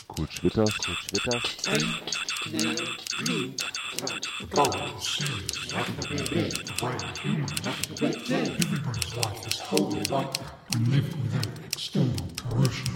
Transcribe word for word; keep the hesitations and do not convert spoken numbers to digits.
Cool Schwitters, Cool Schwitters. Follow series, like the way they brand human, like the way they everybody's life is wholly like we live without external coercion.